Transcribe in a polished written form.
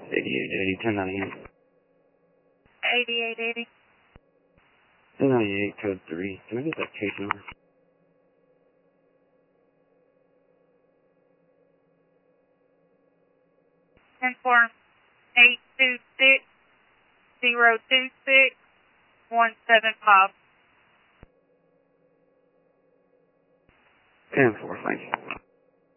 8880, 1098. 8880. 1098, code 3. Can I get that case number? And for 826-026-175. 10-4, thank you.